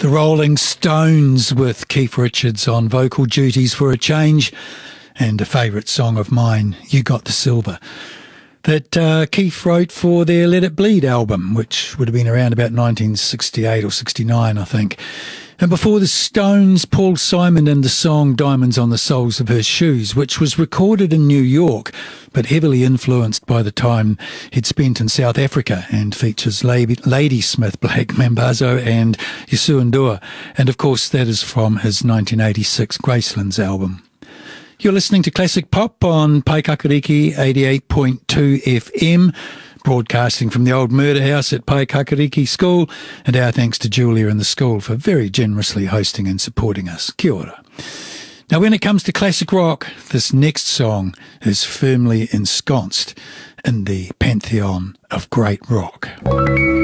The Rolling Stones with Keith Richards on vocal duties for a change, and a favourite song of mine, You Got the Silver, that Keith wrote for their Let It Bleed album, which would have been around about 1968 or 69, I think. And before the Stones, Paul Simon and the song Diamonds on the Soles of Her Shoes, which was recorded in New York, but heavily influenced by the time he'd spent in South Africa, and features Ladysmith, Black Mambazo and Youssou N'Dour. And of course, that is from his 1986 Gracelands album. You're listening to Classic Pop on Paikakariki 88.2 FM, broadcasting from the old murder house at Paikakariki School, and our thanks to Julia and the school for very generously hosting and supporting us. Kia ora. Now, when it comes to classic rock, this next song is firmly ensconced in the pantheon of great rock.